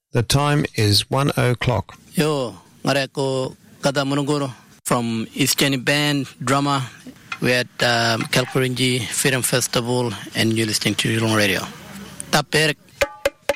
The time is 1:00. Yo, Mareko Kadamunuguru from Eastern Band drummer. We're at Kalkurinji Film Festival and you're listening to Yulong Radio. Taperek